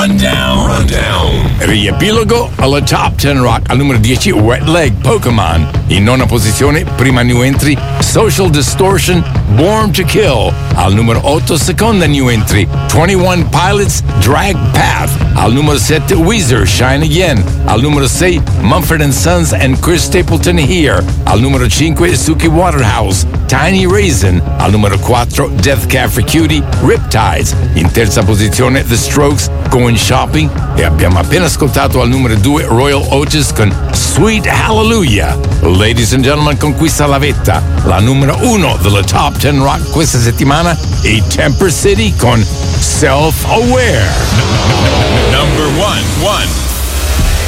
Rundown. Riepilogo alla Top 10 Rock. Al numero 10 Wet Leg Pokémon. In nona posizione, prima new entry Social Distortion Born to Kill. Al numero 8 seconda new entry 21 Pilots Drag Path. Al numero 7 Weezer Shine Again. Al numero 6 Mumford & Sons and Chris Stapleton Here. Al numero 5 Suki Waterhouse Tiny Raisin. Al numero 4 Death Cab for Cutie Riptides. In terza posizione The Strokes Going Shopping. E abbiamo appena ascoltato al numero 2 Royal Otis con Sweet Hallelujah. Ladies and gentlemen, conquista la vetta, la numero 1 della Top 10 Rock questa settimana è Temper City con Self Aware. Number one.